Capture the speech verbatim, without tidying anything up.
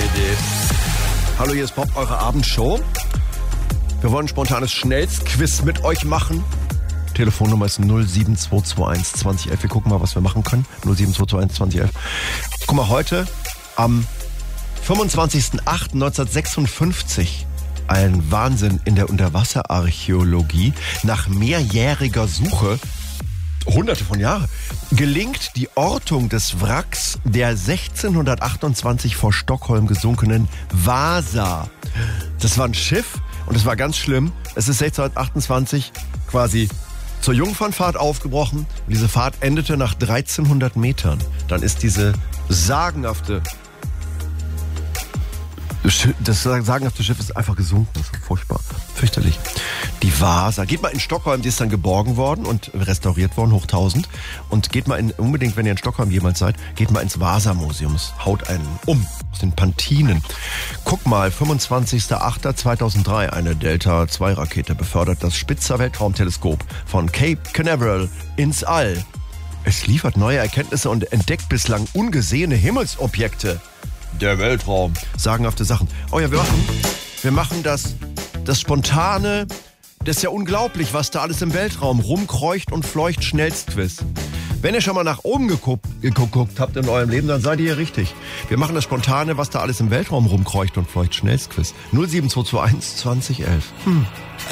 Idee. Hallo, hier ist Bob, eure Abendshow. Wir wollen ein spontanes Schnellstquiz mit euch machen. Telefonnummer ist null sieben zwei zwei eins zwanzig elf. Wir gucken mal, was wir machen können. null sieben zwei zwei eins zwanzig elf. Guck mal, heute am fünfundzwanzigsten achten neunzehnhundertsechsundfünfzig, ein Wahnsinn in der Unterwasserarchäologie, nach mehrjähriger Suche, hunderte von Jahren, gelingt die Ortung des Wracks der sechzehnhundertachtundzwanzig vor Stockholm gesunkenen Vasa. Das war ein Schiff und es war ganz schlimm. Es ist sechzehnhundertachtundzwanzig quasi zur Jungfernfahrt aufgebrochen und diese Fahrt endete nach dreizehnhundert Metern. Dann ist diese sagenhafte Das sagenhafte Schiff ist einfach gesunken. Das ist furchtbar. Fürchterlich. Die Vasa. Geht mal in Stockholm, die ist dann geborgen worden und restauriert worden, hoch tausend. Und geht mal in, unbedingt, wenn ihr in Stockholm jemals seid, geht mal ins Vasa-Museum. Haut einen um aus den Pantinen. Guck mal, fünfundzwanzigsten achten zweitausenddrei, eine Delta zwei Rakete befördert das Spitzer Weltraumteleskop von Cape Canaveral ins All. Es liefert neue Erkenntnisse und entdeckt bislang ungesehene Himmelsobjekte. Der Weltraum. Sagenhafte Sachen. Oh ja, wir machen, wir machen das, das Spontane, das ist ja unglaublich, was da alles im Weltraum rumkreucht und fleucht, Schnellstquiz. Wenn ihr schon mal nach oben geguckt, geguckt habt in eurem Leben, dann seid ihr hier richtig. Wir machen das Spontane, was da alles im Weltraum rumkreucht und fleucht, Schnellstquiz. null sieben zwei zwei eins zwanzig elf. Hm.